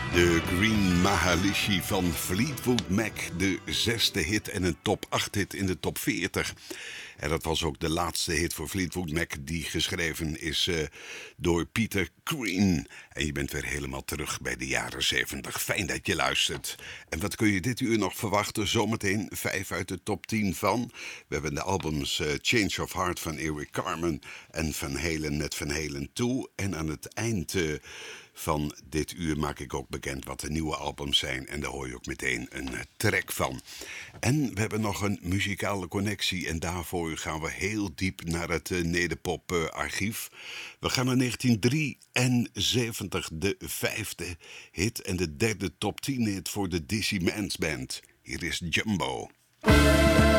De Green Maharishi van Fleetwood Mac, de 6e hit en een top 8 hit in de top 40. En dat was ook de laatste hit voor Fleetwood Mac die geschreven is door Peter Green. En je bent weer helemaal terug bij de jaren 70. Fijn dat je luistert. En wat kun je dit uur nog verwachten? Zometeen 5 uit de top 10 van. We hebben de albums Change of Heart van Eric Carmen en Van Halen met Van Halen 2. En aan het eind van dit uur maak ik ook bekend wat de nieuwe albums zijn. En daar hoor je ook meteen een track van. En we hebben nog een muzikale connectie. En daarvoor gaan we heel diep naar het Nederpop-archief. We gaan naar 1973, de 5e hit en de 3e top 10 hit voor de Dizzy Mans Band. Hier is Jumbo.